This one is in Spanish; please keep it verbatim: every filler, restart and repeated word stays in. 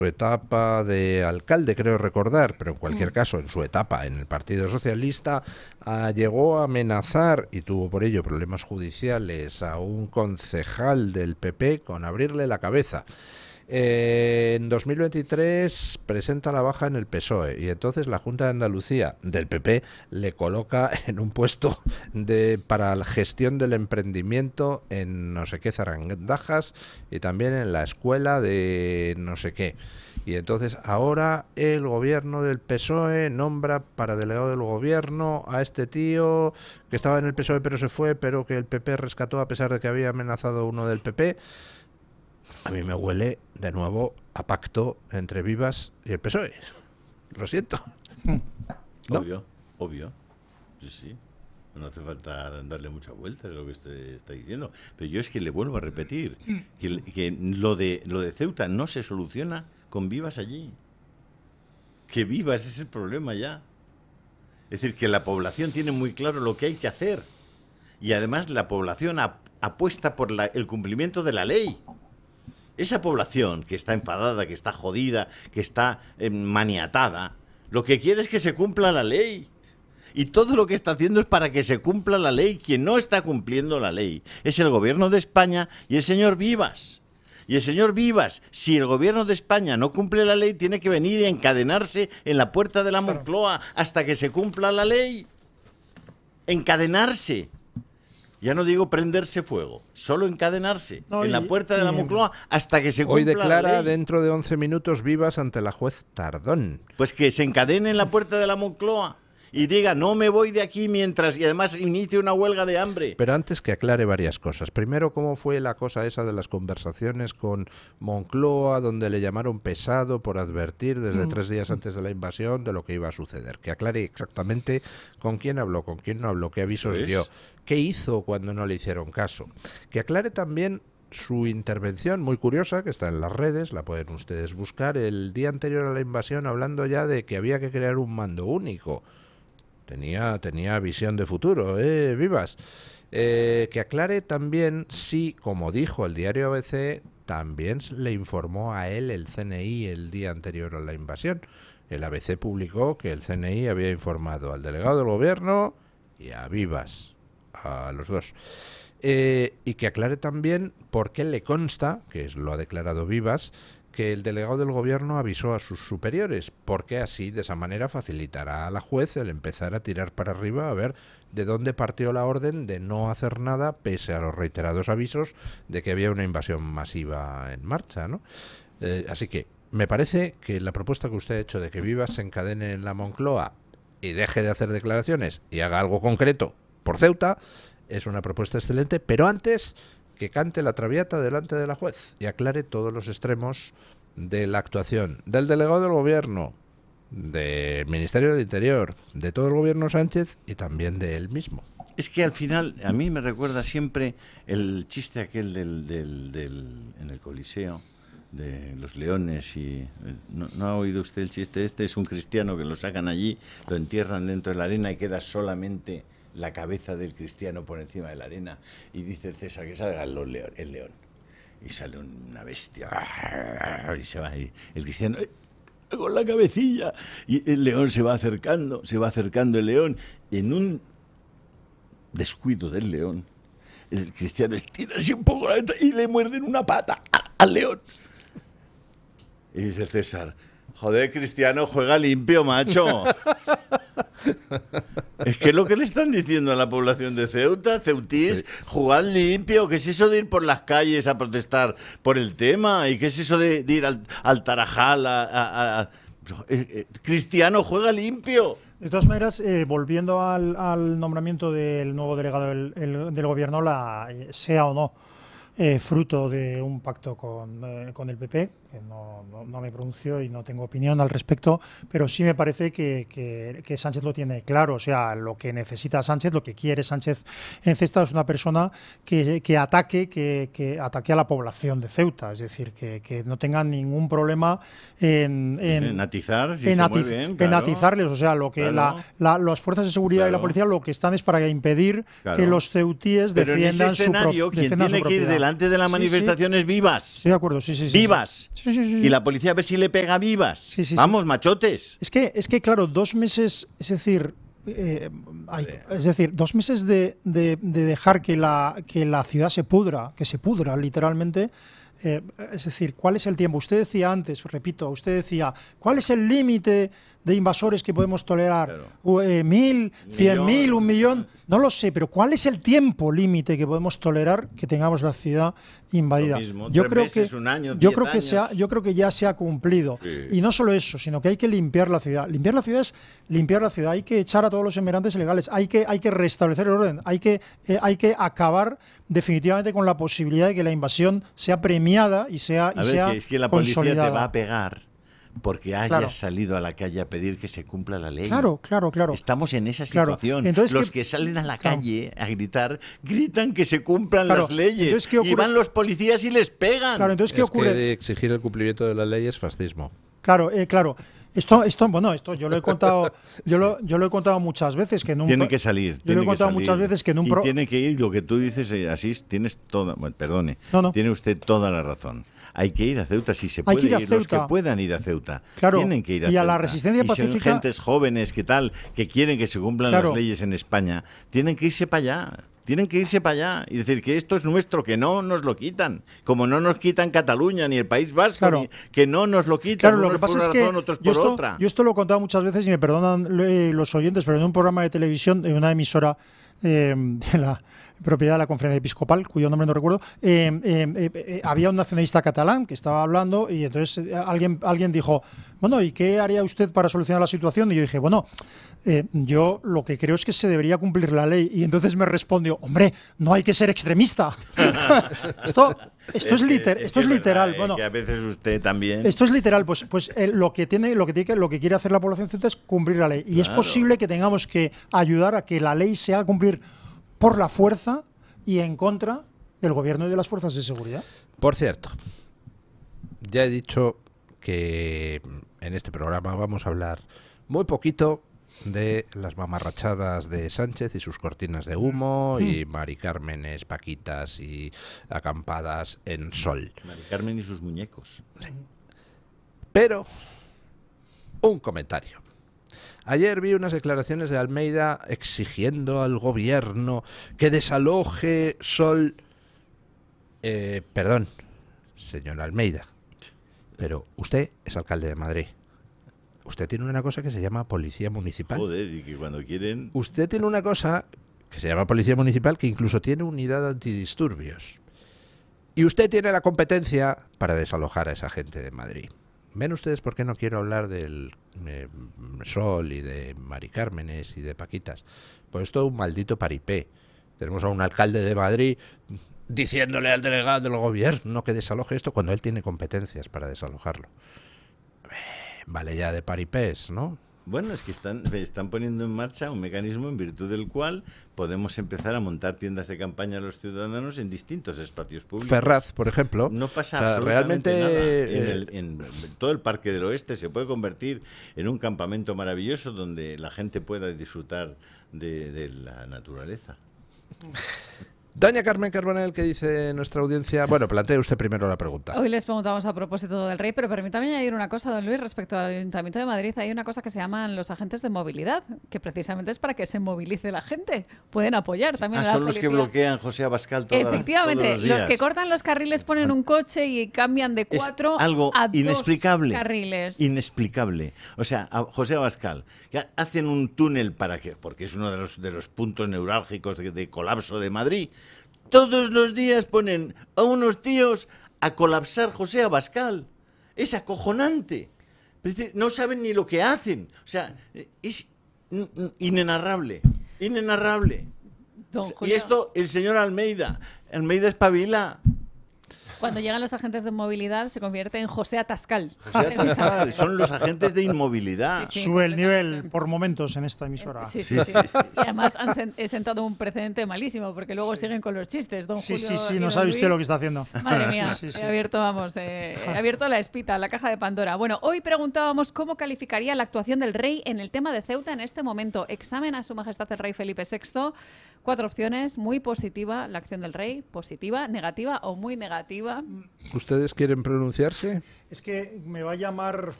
su etapa de alcalde, creo recordar, pero en cualquier caso, en su etapa en el Partido Socialista, uh, llegó a amenazar, y tuvo por ello problemas judiciales, a un concejal del P P con abrirle la cabeza. Eh, en dos mil veintitrés presenta la baja en el P S O E y entonces la Junta de Andalucía del P P le coloca en un puesto de para la gestión del emprendimiento en no sé qué Zarandajas y también en la escuela de no sé qué. Y entonces ahora el gobierno del P S O E nombra para delegado del gobierno a este tío que estaba en el P S O E pero se fue, pero que el P P rescató a pesar de que había amenazado a uno del P P. A mí me huele de nuevo a pacto entre Vivas y el P S O E. Lo siento. ¿No? Obvio, obvio. Sí, sí. No hace falta darle muchas vueltas a lo que usted está diciendo. Pero yo es que le vuelvo a repetir que, que lo de lo de Ceuta no se soluciona con Vivas allí. Que Vivas es el problema ya. Es decir, que la población tiene muy claro lo que hay que hacer. Y además la población ap- apuesta por la, el cumplimiento de la ley. Esa población que está enfadada, que está jodida, que está eh, maniatada, lo que quiere es que se cumpla la ley. Y todo lo que está haciendo es para que se cumpla la ley. Quien no está cumpliendo la ley es el gobierno de España y el señor Vivas. Y el señor Vivas, si el gobierno de España no cumple la ley, tiene que venir y encadenarse en la puerta de la Moncloa hasta que se cumpla la ley. Encadenarse. Ya no digo prenderse fuego, solo encadenarse no, en y, la puerta de la Moncloa hasta que se cumpla hoy declara la ley. Dentro de once minutos Vivas ante la juez Tardón. Pues que se encadene en la puerta de la Moncloa y diga, no me voy de aquí mientras, y además inicie una huelga de hambre. Pero antes que aclare varias cosas. Primero, ¿cómo fue la cosa esa de las conversaciones con Moncloa, donde le llamaron pesado por advertir desde mm. tres días antes de la invasión de lo que iba a suceder? Que aclare exactamente con quién habló, con quién no habló, qué avisos ¿Pues? dio, qué hizo cuando no le hicieron caso. Que aclare también su intervención muy curiosa, que está en las redes, la pueden ustedes buscar, el día anterior a la invasión, hablando ya de que había que crear un mando único. Tenía, tenía visión de futuro, ¿eh, Vivas? Eh, que aclare también si, como dijo el diario A B C, también le informó a él el C N I el día anterior a la invasión. El A B C publicó que el C N I había informado al delegado del gobierno y a Vivas, a los dos. Eh, y que aclare también por qué le consta, que es, lo ha declarado Vivas, que el delegado del gobierno avisó a sus superiores, porque así, de esa manera, facilitará a la juez el empezar a tirar para arriba a ver de dónde partió la orden de no hacer nada, pese a los reiterados avisos de que había una invasión masiva en marcha, ¿no? Eh, así que me parece que la propuesta que usted ha hecho de que Vivas se encadene en la Moncloa y deje de hacer declaraciones y haga algo concreto por Ceuta es una propuesta excelente, pero antes que cante la traviata delante de la juez y aclare todos los extremos de la actuación del delegado del gobierno, del Ministerio del Interior, de todo el gobierno Sánchez y también de él mismo. Es que al final a mí me recuerda siempre el chiste aquel del, del, del en el Coliseo de los leones y ¿no, no ha oído usted el chiste este? Es un cristiano que lo sacan allí, lo entierran dentro de la arena y queda solamente la cabeza del cristiano por encima de la arena y dice el César que salga el león, el león y sale una bestia y se va y el cristiano con la cabecilla y el león se va acercando se va acercando el león en un descuido del león el cristiano estira así un poco la cabeza y le muerden una pata al león y dice César: joder, cristiano, juega limpio, macho. Es que es lo que le están diciendo a la población de Ceuta, ceutís, sí. Jugad limpio. ¿Qué es eso de ir por las calles a protestar por el tema? ¿Y qué es eso de, de ir al, al Tarajal a, a, a, a eh, eh, cristiano, juega limpio? De todas maneras, eh, volviendo al, al nombramiento del nuevo delegado del, el, del gobierno, la, eh, sea o no eh, fruto de un pacto con, eh, con el P P, que no, no, no me pronuncio y no tengo opinión al respecto, pero sí me parece que, que, que Sánchez lo tiene claro. O sea, lo que necesita Sánchez, lo que quiere Sánchez en Ceuta es una persona que, que ataque que, que ataque a la población de Ceuta, es decir, que, que no tengan ningún problema en, en, en atizar, si en, se atiz, bien, en claro. atizarles. O sea, lo que claro. la, la, las fuerzas de seguridad claro. y la policía lo que están es para impedir claro. que los ceutíes pero defiendan en ese escenario, su, pro, quien tiene su que ir delante de la sí, manifestación sí. es Vivas. Sí, de acuerdo, sí, sí. sí Vivas. Sí. Sí, sí, sí, y sí. la policía a ver si le pega vivas. Sí, sí, Vamos, sí. machotes. Es que, es que claro, dos meses, es decir, eh, hay- es decir, dos meses de, de- de dejar que la, que la ciudad se pudra, que se pudra literalmente. eh, es decir, ¿cuál es el tiempo? Usted decía antes, repito, usted decía, ¿cuál es el límite de invasores que podemos tolerar? Claro. U- eh, ¿Mil, cien mil, Millón. un millón? No lo sé, pero ¿cuál es el tiempo límite que podemos tolerar que tengamos la ciudad invadida? Lo mismo, yo tres creo meses, que un año, yo diez creo que se ha- años. yo creo que ya se ha cumplido. Sí. Y no solo eso, sino que hay que limpiar la ciudad. Limpiar la ciudad es limpiar la ciudad. Hay que echar a todos los inmigrantes ilegales. Hay que, hay que restablecer el orden. Hay que, eh, hay que acabar definitivamente con la posibilidad de que la invasión sea premiada y sea, A y ver, sea que es que la policía consolidada. te va a pegar porque hayas Claro. salido a la calle a pedir que se cumpla la ley. Claro, claro, claro. Estamos en esa Claro. situación. Entonces, los ¿qué- que salen a la Claro. calle a gritar, gritan que se cumplan Claro. las leyes. Entonces, ¿qué Y ocurre? van los policías y les pegan. Claro, entonces, ¿qué es ocurre? que exigir el cumplimiento de la ley es fascismo. Claro, eh, claro. Esto, esto, bueno, esto yo lo he contado, yo lo, yo lo he contado muchas veces que en un Tienen pro- que salir. Yo lo tienen he contado que salir. muchas veces que en un y pro- tiene que ir, lo que tú dices, eh, así tienes toda, bueno, perdone, No, no. tiene usted toda la razón. Hay que ir a Ceuta, si se Hay puede que ir a ir, los que Ceuta. puedan ir a Ceuta. Claro, Tienen que ir a y a Ceuta. la resistencia y si son pacífica- gentes jóvenes que tal, que quieren que se cumplan Claro. las leyes en España, tienen que irse para allá. Tienen que irse para allá y decir que esto es nuestro, que no nos lo quitan. Como no nos quitan Cataluña ni el País Vasco, Claro. ni- que no nos lo quitan. Claro, lo unos que pasa por es una que razón, otros yo por esto, otra. yo esto lo he contado muchas veces y me perdonan eh, los oyentes, pero en un programa de televisión de una emisora eh, de la propiedad de la Conferencia Episcopal, cuyo nombre no recuerdo, eh, eh, eh, eh, había un nacionalista catalán que estaba hablando y entonces eh, alguien, alguien dijo, bueno, ¿y qué haría usted para solucionar la situación? Y yo dije, bueno, eh, yo lo que creo es que se debería cumplir la ley. Y entonces me respondió, hombre, no hay que ser extremista. esto esto es, que- liter- es esto que es es literal. verdad, eh, Bueno, que a veces usted también. esto es literal, pues, pues eh, lo que tiene, lo que tiene que, lo que quiere hacer la población ceuta es cumplir la ley. Y es Claro. posible que tengamos que ayudar a que la ley se haga cumplir por la fuerza y en contra del gobierno y de las fuerzas de seguridad. Por cierto, ya he dicho que en este programa vamos a hablar muy poquito de las mamarrachadas de Sánchez y sus cortinas de humo y Mari Cármenes, Paquitas y acampadas en sol. Mari Carmen y sus muñecos. Pero, un comentario. Ayer vi unas declaraciones de Almeida exigiendo al gobierno que desaloje Sol. Eh, perdón, señor Almeida, pero usted es alcalde de Madrid. Usted tiene una cosa que se llama Policía Municipal. Joder, y que cuando quieren. Usted tiene una cosa que se llama Policía Municipal que incluso tiene unidad antidisturbios. Y usted tiene la competencia para desalojar a esa gente de Madrid. ¿Ven ustedes por qué no quiero hablar del eh, Sol y de Mari Cármenes y de Paquitas? Pues esto es un maldito paripé. Tenemos a un alcalde de Madrid diciéndole al delegado del gobierno que desaloje esto cuando él tiene competencias para desalojarlo. Eh, Vale ya de paripés, ¿no? Bueno, es que están, están poniendo en marcha un mecanismo en virtud del cual podemos empezar a montar tiendas de campaña a los ciudadanos en distintos espacios públicos. Ferraz, por ejemplo. No pasa O sea, absolutamente realmente, nada. En, eh, el- en todo el Parque del Oeste se puede convertir en un campamento maravilloso donde la gente pueda disfrutar de, de la naturaleza. Doña Carmen Carbonell, ¿qué dice nuestra audiencia? Bueno, plantee usted primero la pregunta. Hoy les preguntamos a propósito del rey, pero permítame añadir una cosa, don Luis, respecto al Ayuntamiento de Madrid. Hay una cosa que se llaman los agentes de movilidad, que precisamente es para que se movilice la gente. Pueden apoyar también Ah, a la son los que policía. bloquean José Abascal todas, Efectivamente, todos los los, días. que cortan los carriles ponen un coche y cambian de Es cuatro algo a inexplicable. dos carriles. Inexplicable. O sea, a José Abascal, que hacen un túnel para que, porque es uno de los, de los puntos neurálgicos de, de colapso de Madrid. Todos los días ponen a unos tíos a colapsar José Abascal. Es acojonante. No saben ni lo que hacen. O sea, es inenarrable. Inenarrable. Don Y Julio, esto, el señor Almeida. Almeida espabila. cuando llegan los agentes de movilidad se convierte en José Atascal. José Abascal, son los agentes de inmovilidad. Sí, sí. Sube el nivel completamente. por momentos en esta emisora. Sí, Sí, sí, sí, sí. sí. Y además han sen- he sentado un precedente malísimo, porque luego siguen con los chistes, don Sí, Julio sí, sí, y no don sabe usted Luis. lo que está haciendo. Madre mía, Sí, sí, sí. he abierto, vamos, eh, he abierto la espita, la caja de Pandora. Bueno, hoy preguntábamos cómo calificaría la actuación del rey en el tema de Ceuta en este momento. Examen a su majestad el rey Felipe sexto, Cuatro opciones, muy positiva la acción del rey, positiva, negativa o muy negativa. ¿Ustedes quieren pronunciarse? Es que me va a llamar